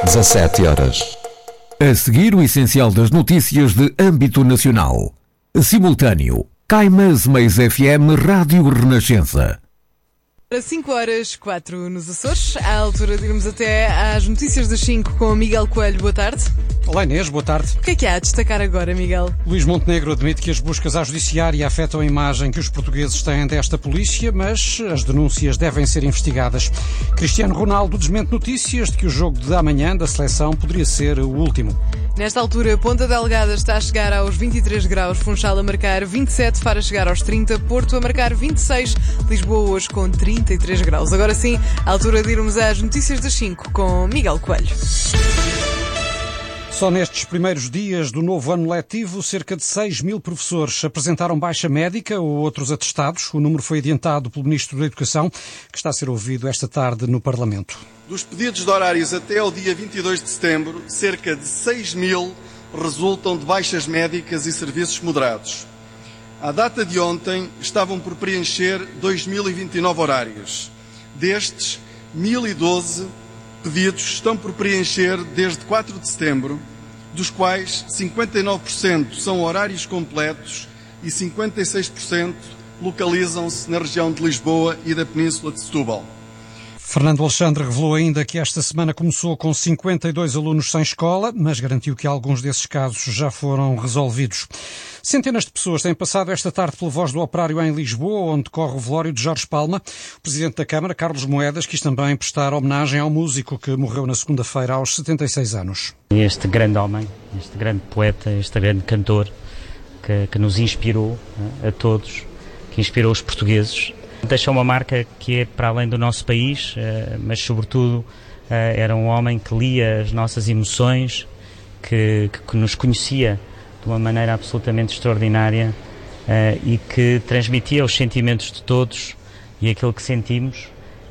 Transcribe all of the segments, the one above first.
17 horas. A seguir, o essencial das notícias de âmbito nacional. Simultâneo. Caimãs Meias FM Rádio Renascença. 5h04 nos Açores, à altura de irmos até às notícias das 5 com o Miguel Coelho. Boa tarde. Olá Inês, boa tarde. O que é há a destacar agora, Miguel? Luís Montenegro admite que as buscas à judiciária afetam a imagem que os portugueses têm desta polícia, mas as denúncias devem ser investigadas. Cristiano Ronaldo desmente notícias de que o jogo de amanhã da seleção poderia ser o último. Nesta altura, Ponta Delgada está a chegar aos 23 graus, Funchal a marcar 27, Faro a chegar aos 30, Porto a marcar 26, Lisboa hoje com 33 graus. Agora sim, à altura de irmos às notícias das 5 com Miguel Coelho. Só nestes primeiros dias do novo ano letivo, cerca de 6 mil professores apresentaram baixa médica ou outros atestados. O número foi adiantado pelo Ministro da Educação, que está a ser ouvido esta tarde no Parlamento. Dos pedidos de horários até ao dia 22 de setembro, cerca de 6 mil resultam de baixas médicas e serviços moderados. À data de ontem, estavam por preencher 2.029 horários. Destes, 1.012 pedidos estão por preencher desde 4 de setembro, dos quais 59% são horários completos e 56% localizam-se na região de Lisboa e da Península de Setúbal. Fernando Alexandre revelou ainda que esta semana começou com 52 alunos sem escola, mas garantiu que alguns desses casos já foram resolvidos. Centenas de pessoas têm passado esta tarde pela Voz do Operário em Lisboa, onde decorre o velório de Jorge Palma. O Presidente da Câmara, Carlos Moedas, quis também prestar homenagem ao músico que morreu na segunda-feira aos 76 anos. Este grande homem, este grande poeta, este grande cantor que nos inspirou a todos, que inspirou os portugueses, deixou uma marca que é para além do nosso país, mas sobretudo era um homem que lia as nossas emoções, que nos conhecia de uma maneira absolutamente extraordinária e que transmitia os sentimentos de todos e aquilo que sentimos,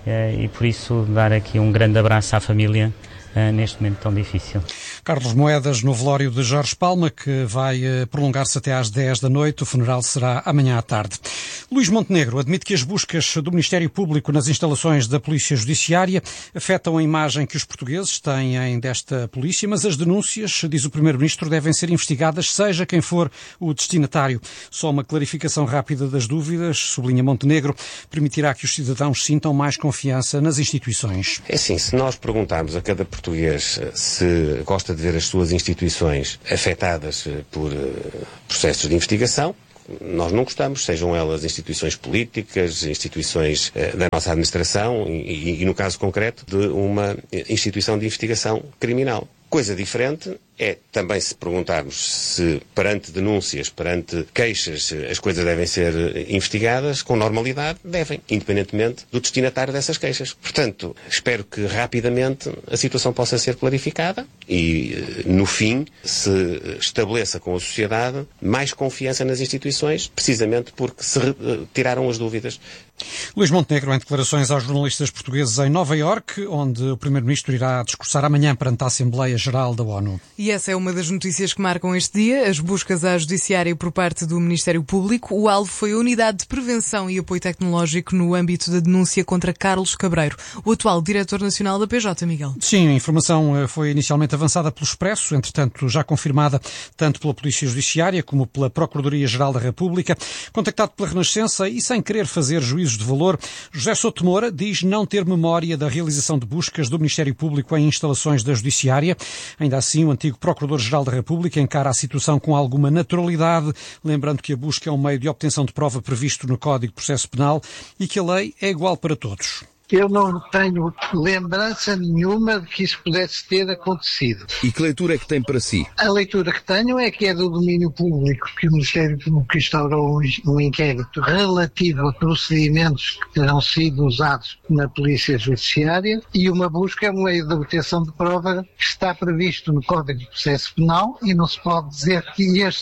e por isso dar aqui um grande abraço à família neste momento tão difícil. Carlos Moedas no velório de Jorge Palma, que vai prolongar-se até às 10 da noite. O funeral será amanhã à tarde. Luís Montenegro admite que as buscas do Ministério Público nas instalações da Polícia Judiciária afetam a imagem que os portugueses têm desta polícia, mas as denúncias, diz o Primeiro-Ministro, devem ser investigadas, seja quem for o destinatário. Só uma clarificação rápida das dúvidas, sublinha Montenegro, permitirá que os cidadãos sintam mais confiança nas instituições. É assim, se nós perguntarmos a cada português se gosta de ver as suas instituições afetadas por processos de investigação, nós não gostamos, sejam elas instituições políticas, instituições da nossa administração e, no caso concreto, de uma instituição de investigação criminal. Coisa diferente é também se perguntarmos se perante denúncias, perante queixas, as coisas devem ser investigadas com normalidade, devem, independentemente do destinatário dessas queixas. Portanto, espero que rapidamente a situação possa ser clarificada e, no fim, se estabeleça com a sociedade mais confiança nas instituições, precisamente porque se tiraram as dúvidas. Luís Montenegro em declarações aos jornalistas portugueses em Nova Iorque, onde o Primeiro-Ministro irá discursar amanhã perante a Assembleia Geral da ONU. E essa é uma das notícias que marcam este dia, as buscas à Judiciária por parte do Ministério Público. O alvo foi a Unidade de Prevenção e Apoio Tecnológico no âmbito da denúncia contra Carlos Cabreiro, o atual Diretor Nacional da PJ, Miguel. Sim, a informação foi inicialmente avançada pelo Expresso, entretanto já confirmada tanto pela Polícia Judiciária como pela Procuradoria-Geral da República. Contactado pela Renascença e sem querer fazer juízos de valor, José Souto Moura diz não ter memória da realização de buscas do Ministério Público em instalações da Judiciária. Ainda assim, o antigo Procurador-Geral da República encara a situação com alguma naturalidade, lembrando que a busca é um meio de obtenção de prova previsto no Código de Processo Penal e que a lei é igual para todos. Eu não tenho lembrança nenhuma de que isso pudesse ter acontecido. E que leitura é que tem para si? A leitura que tenho é que é do domínio público, que o Ministério Público instaurou um inquérito relativo a procedimentos que terão sido usados na Polícia Judiciária e uma busca é um meio de obtenção de prova que está previsto no Código de Processo Penal e não se pode dizer que estes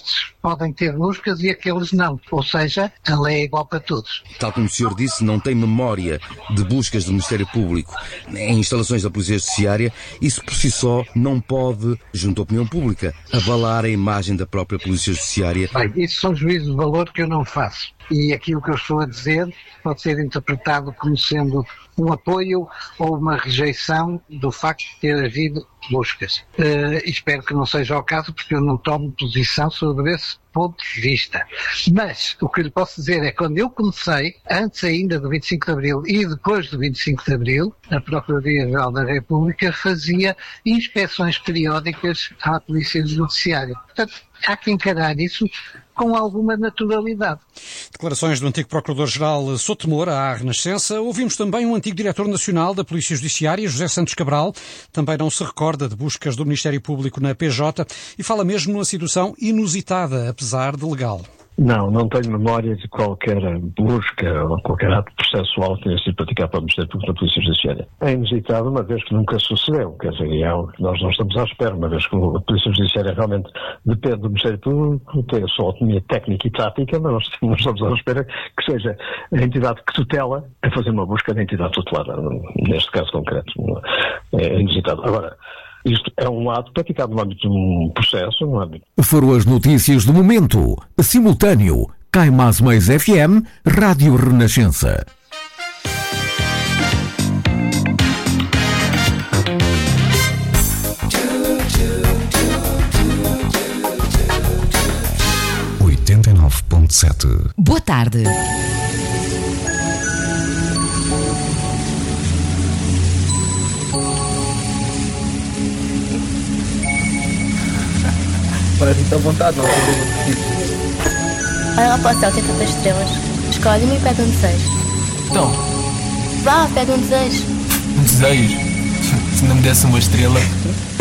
podem ter buscas e aqueles não. Ou seja, a lei é igual para todos. Tal como o senhor disse, não tem memória de buscas do Ministério Público em instalações da Polícia Judiciária. Isso por si só não pode, junto à opinião pública, abalar a imagem da própria Polícia Judiciária. Bem, isso são juízos de valor que eu não faço. E aquilo que eu estou a dizer pode ser interpretado como sendo um apoio ou uma rejeição do facto de ter havido buscas. Espero que não seja o caso, porque eu não tomo posição sobre esse ponto de vista. Mas o que lhe posso dizer é que quando eu comecei, antes ainda do 25 de Abril e depois do 25 de Abril, a Procuradoria-Geral da República fazia inspeções periódicas à Polícia Judiciária. Portanto, há que encarar isso com alguma naturalidade. Declarações do antigo Procurador-Geral Souto Moura à Renascença. Ouvimos também um antigo Diretor Nacional da Polícia Judiciária, José Santos Cabral. Também não se recorda de buscas do Ministério Público na PJ e fala mesmo numa situação inusitada, apesar de legal. Não tenho memória de qualquer busca ou qualquer ato processual que tenha sido praticado pelo Ministério Público da Polícia Judiciária. É inusitado, uma vez que nunca sucedeu. Quer dizer, é algo que nós não estamos à espera, uma vez que a Polícia Judiciária realmente depende do Ministério Público, tem a sua autonomia técnica e tática, mas nós não estamos à espera que seja a entidade que tutela a fazer uma busca da entidade tutelada, neste caso concreto. É inusitado. Agora, isto é um ato praticado no âmbito de um processo, no âmbito... Foram as notícias do momento. Simultâneo. Cai Mais Mais FM, Rádio Renascença. Boa tarde. Parece que está à vontade, não é? Vai lá para o céu, tenta das estrelas. Escolhe-me e pede um desejo. Então? Vá, pede um desejo. Um desejo? Se não me desse uma estrela...